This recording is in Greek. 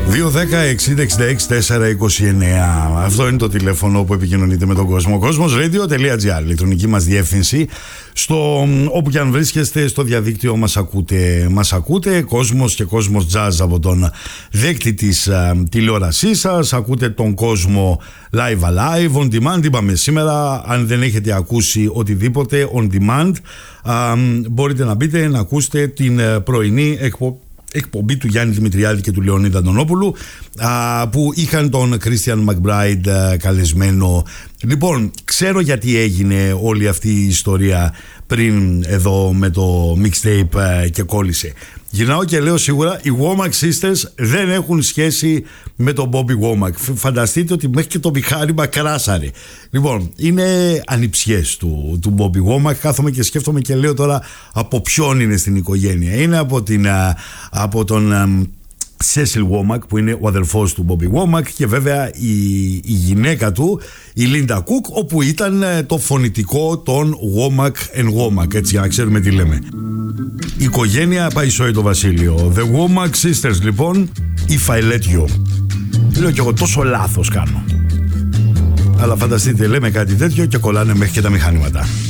210-60-66-429. Αυτό είναι το τηλέφωνο που επικοινωνείτε με τον κόσμο. Cosmos.radio.gr, ηλεκτρονική μας διεύθυνση. Όπου και αν βρίσκεστε στο διαδίκτυο μας ακούτε. Κόσμος και Κόσμος Jazz από τον δέκτη της τηλεόρασής σας. Ακούτε τον κόσμο live alive, on demand. Είπαμε σήμερα, αν δεν έχετε ακούσει οτιδήποτε on demand, μπορείτε να μπείτε να ακούσετε την πρωινή εκπομπή του Γιάννη Δημητριάδη και του Λεωνίδα Αντωνόπουλου, που είχαν τον Christian McBride καλεσμένο. Λοιπόν, ξέρω γιατί έγινε όλη αυτή η ιστορία πριν εδώ με το mixtape και κόλλησε. Γυρνάω και λέω σίγουρα οι Womack Sisters δεν έχουν σχέση με τον Bobby Womack. Φανταστείτε ότι μέχρι και το μηχάνημα κράσαρε. Λοιπόν, είναι ανιψιές του Bobby Womack. Κάθομαι και σκέφτομαι και λέω τώρα από ποιον είναι στην οικογένεια. Είναι από τον Cecil Womack, που είναι ο αδερφός του Bobby Womack, και βέβαια η γυναίκα του, η Linda Cook, όπου ήταν το φωνητικό των Womack and Womack, έτσι για να ξέρουμε τι λέμε. Η οικογένεια πάει σόι το βασίλειο. The Womack Sisters, λοιπόν, If I Let You. Λέω κι εγώ, τόσο λάθος κάνω. Αλλά φανταστείτε, λέμε κάτι τέτοιο και κολλάνε μέχρι και τα μηχανήματα.